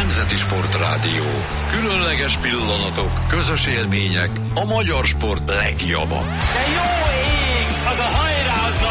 Nemzeti Sportrádió. Különleges pillanatok, közös élmények, a magyar sport legjava. De jó ég! Az a hajó!